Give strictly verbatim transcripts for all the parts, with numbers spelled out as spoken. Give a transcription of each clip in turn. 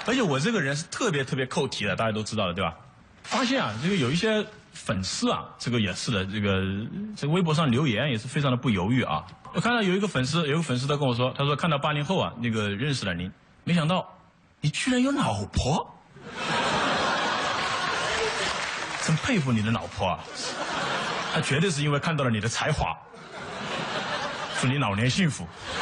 而且我这个人是特别特别扣题的，大家都知道的，对吧？发现啊，这个有一些粉丝啊，这个也是的，这个这个微博上留言也是非常的不犹豫啊。我看到有一个粉丝，有一个粉丝他跟我说，他说看到八零后啊，那个认识了您，没想到你居然有老婆，真佩服你的老婆啊！他绝对是因为看到了你的才华，祝你老年幸福。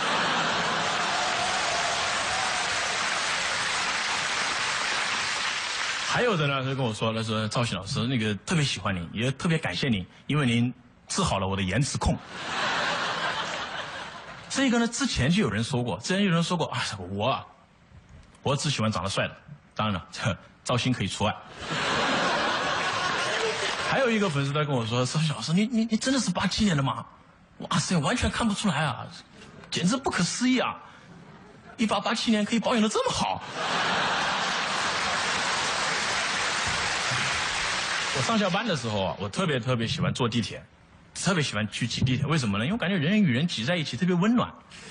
还有的呢，他跟我说，他说赵鑫老师那个特别喜欢您，也特别感谢您，因为您治好了我的延迟控。这个呢，之前就有人说过，之前有人说过啊，我啊，我只喜欢长得帅的，当然了，这赵鑫可以除外。还有一个粉丝他跟我说，赵鑫老师，你你你真的是八七年的吗？哇塞，完全看不出来啊，简直不可思议啊！一八八七年可以保养得这么好。我上下班的时候啊，我特别特别喜欢坐地铁，特别喜欢去挤地铁。为什么呢？因为我感觉人与人挤在一起特别温暖。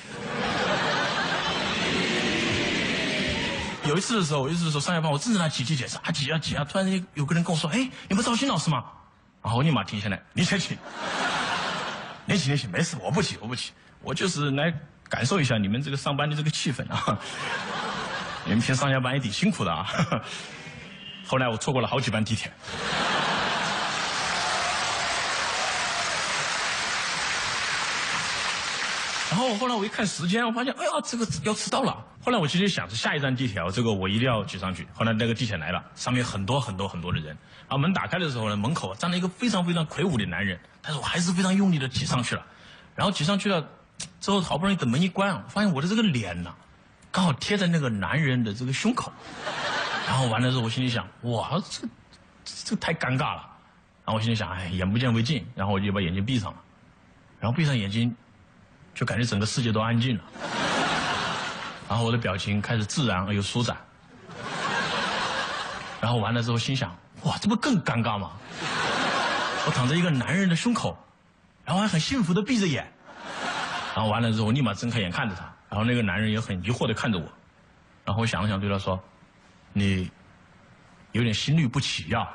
有一次的时候，有一次的时候上下班，我正在那挤地铁，啊挤啊挤啊，突然间有个人跟我说：“哎，你不是赵鑫老师吗？”然后我立马停下来，你先挤，你挤你挤，没事，我不挤我不挤，我就是来感受一下你们这个上班的这个气氛啊。你们平时上下班也挺辛苦的啊。后来我错过了好几班地铁。然后后来我一看时间，我发现，哎呀，这个要迟到了。后来我其实想着下一站地铁，这个我一定要挤上去。后来那个地铁来了，上面很多很多很多的人。然后门打开的时候呢，门口站了一个非常非常魁梧的男人，但是我还是非常用力的挤上去了。然后挤上去了之后，好不容易等门一关，我发现我的这个脸呢，刚好贴在那个男人的这个胸口。然后完了之后，我心里想，哇，这个这个太尴尬了。然后我心里想，哎，眼不见为净。然后我就把眼睛闭上了。然后闭上眼睛，就感觉整个世界都安静了。然后我的表情开始自然而又舒展。然后完了之后，心想，哇，这不更尴尬吗？我躺在一个男人的胸口，然后还很幸福的闭着眼。然后完了之后，我立马睁开眼看着他。然后那个男人也很疑惑的看着我。然后我想了想，对他说。你有点心律不齐呀。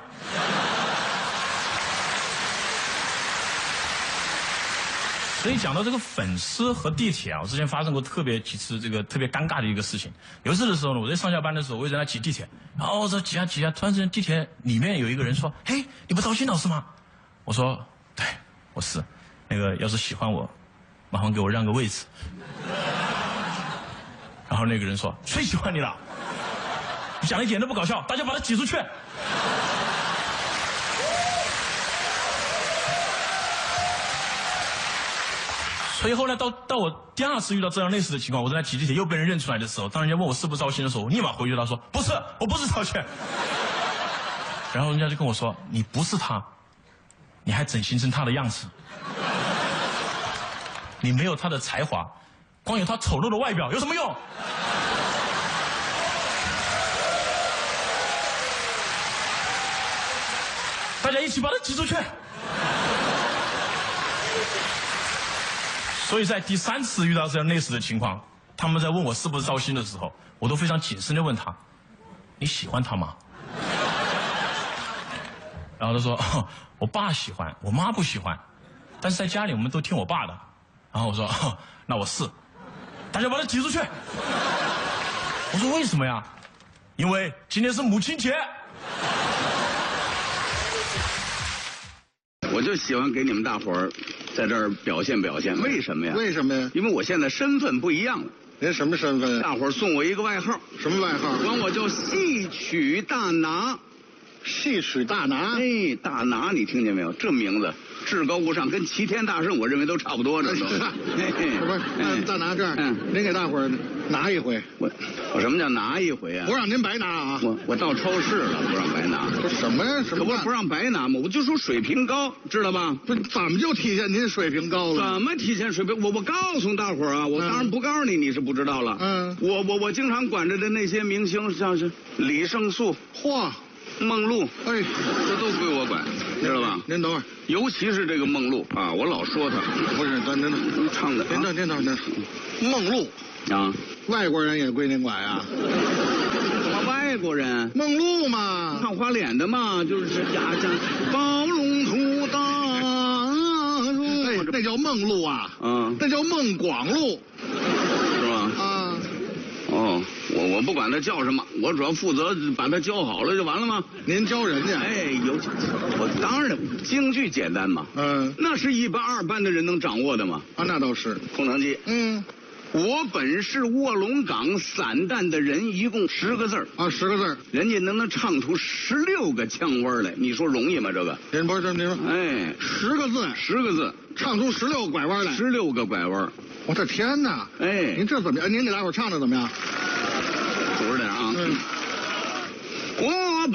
所以讲到这个粉丝和地铁啊，我之前发生过特别几次这个特别尴尬的一个事情。有一次的时候呢，我在上下班的时候，我也在那挤地铁，然后我这挤啊挤啊，突然之间地铁里面有一个人说：“嘿，你不赵鑫老师吗？”我说：“对，我是。那个要是喜欢我，麻烦给我让个位置。”然后那个人说：“谁喜欢你了？你讲的一点都不搞笑，大家把他挤出去。”所以后来到到我第二次遇到这样类似的情况，我在那挤地铁又被人认出来的时候，当人家问我是不是赵鑫的时候，我立马回绝他说：“不是，我不是赵鑫。”然后人家就跟我说：“你不是他，你还整形成他的样子，你没有他的才华，光有他丑陋的外表有什么用？”大家一起把他挤出去。所以在第三次遇到这样类似的情况，他们在问我是不是赵鑫的时候，我都非常谨慎地问他：“你喜欢他吗？”然后他说：“哦，我爸喜欢，我妈不喜欢，但是在家里我们都听我爸的。”然后我说：“哦，那我是。”大家把他挤出去。我说：“为什么呀？”因为今天是母亲节。 我就喜欢给你们大伙儿在这儿表现表现，为什么呀？ 为什么呀？ 因为我现在身份不一样了。 您什么身份？ 大伙儿送我一个外号， 什么外号？ 管我叫戏曲大拿。 戏曲大拿？ 哎，大拿，你听见没有？这名字至高无上，跟齐天大圣我认为都差不多。这都。 不是，那大拿这儿， 嗯， 您给大伙儿拿一回。 我我什么叫拿一回啊？ 不让您白拿啊！ 我我到超市了，不让白拿。 不是什么呀？什么？ 可不是不让白拿吗？我就说水平高，知道吧？ 不是，怎么就体现您水平高了？ 怎么体现水平？我我告诉大伙儿啊，我当然不告诉你，你是不知道了。 嗯， 我我我经常管着的那些明星，像是李胜素、 嚯、 梦露， 哎， 这都归我管，知道吧？ 您等会儿， 尤其是这个梦露啊，我老说她， 不是，咱您您唱的， 您等您等您，梦露啊， 外国人也归您管呀？ 我唱花脸的嘛，就是呀，像包龙图大路， 哎，那叫梦路啊， 嗯， 那叫孟广路， 是吧？ 啊， 哦，我我不管他叫什么，我主要负责把他教好了就完了吗？ 您教人家？ 哎，有，我当然京剧简单嘛， 嗯， 那是一般二班的人能掌握的嘛。 啊，那倒是。 空堂记， 嗯， 我本是卧龙岗散旦的人，一共十个字儿啊，十个字儿， 人家能能唱出十六个腔味儿来，你说容易吗？这个？ 您不是您说， 哎， 十个字， 十个字， 唱出十六个拐弯来， 十六个拐弯儿。 我的天哪！ 哎， 您这怎么样？您给大伙儿唱的怎么样？ 组织点啊。 嗯。